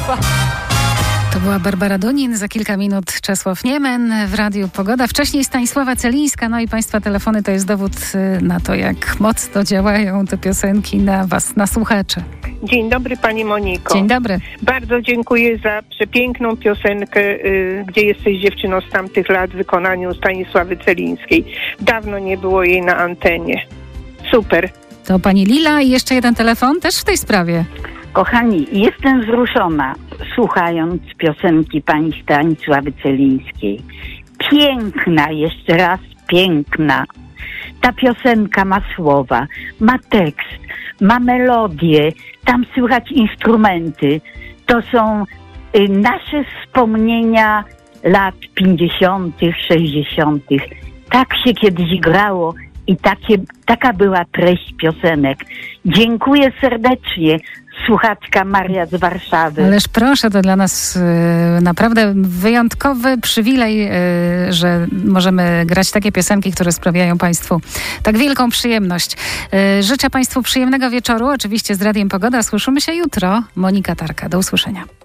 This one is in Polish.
To była Barbara Dunin, za kilka minut Czesław Niemen w Radiu Pogoda. Wcześniej Stanisława Celińska, no i Państwa telefony to jest dowód na to, jak mocno działają te piosenki na Was, na słuchaczy. Dzień dobry Pani Moniko. Dzień dobry. Bardzo dziękuję za przepiękną piosenkę Gdzie jesteś dziewczyno z tamtych lat w wykonaniu Stanisławy Celińskiej. Dawno nie było jej na antenie. Super. To Pani Lila i jeszcze jeden telefon też w tej sprawie. Kochani, jestem wzruszona, słuchając piosenki pani Stanisławy Celińskiej. Piękna, jeszcze raz piękna. Ta piosenka ma słowa, ma tekst, ma melodię, tam słychać instrumenty. To są nasze wspomnienia lat 50., 60. Tak się kiedyś grało i taka była treść piosenek. Dziękuję serdecznie. Słuchaczka Maria z Warszawy. Ależ proszę, to dla nas naprawdę wyjątkowy przywilej, że możemy grać takie piosenki, które sprawiają Państwu tak wielką przyjemność. Życzę Państwu przyjemnego wieczoru, oczywiście z Radiem Pogoda. Słyszymy się jutro. Monika Tarka, do usłyszenia.